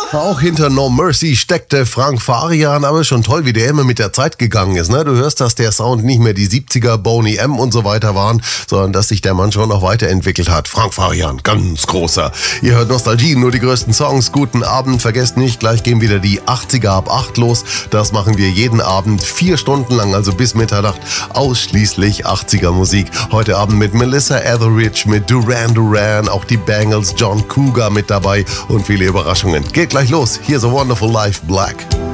Auch hinter No Mercy steckte Frank Farian, aber schon toll, wie der immer mit der Zeit gegangen ist. Ne? Du hörst, dass der Sound nicht mehr die 70er, Boney M und so weiter waren, sondern dass sich der Mann schon noch weiterentwickelt hat. Frank Farian, ganz großer. Ihr hört Nostalgie, nur die größten Songs. Guten Abend, vergesst nicht, gleich gehen wieder die 80er ab 8 los. Das machen wir jeden Abend 4 Stunden lang, also bis Mitternacht, ausschließlich 80er Musik. Heute Abend mit Melissa Etheridge, mit Duran Duran, auch die Bangles, John Cougar mit dabei und viele Überraschungen. Geht gleich los. Here's a Wonderful Life, Black.